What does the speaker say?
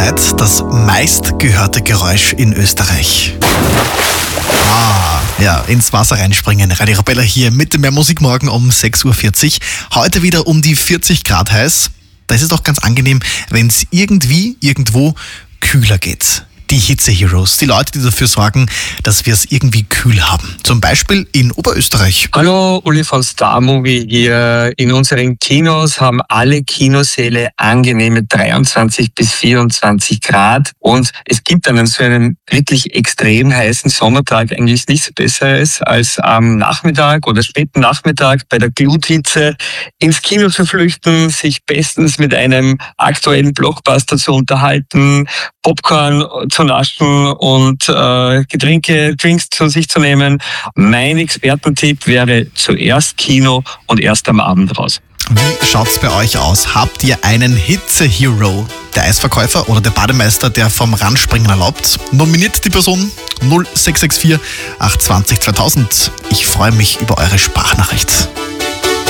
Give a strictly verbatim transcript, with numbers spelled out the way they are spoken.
zurzeit das meistgehörte Geräusch in Österreich? Ah, ja, ins Wasser reinspringen. Radio Arabella hier mit mehr Musik morgen um sechs Uhr vierzig. Heute wieder um die vierzig Grad heiß. Da ist es doch ganz angenehm, wenn es irgendwie, irgendwo kühler geht. Die Hitze-Heroes, die Leute, die dafür sorgen, dass wir es irgendwie kühl haben. Zum Beispiel in Oberösterreich. Hallo, Uli von Star Movie hier. In unseren Kinos haben alle Kinosäle angenehme dreiundzwanzig bis vierundzwanzig Grad. Und es gibt dann so einen wirklich extrem heißen Sommertag eigentlich nichts Besseres, als am Nachmittag oder späten Nachmittag bei der Gluthitze ins Kino zu flüchten, sich bestens mit einem aktuellen Blockbuster zu unterhalten, Popcorn zu naschen und äh, Getränke, Drinks zu sich zu nehmen. Mein Expertentipp wäre zuerst Kino und erst am Abend raus. Wie schaut's bei euch aus? Habt ihr einen Hitze-Hero? Der Eisverkäufer oder der Bademeister, der vom Randspringen erlaubt? Nominiert die Person null sechs sechs vier acht zwei null zweitausend. Ich freue mich über eure Sprachnachricht.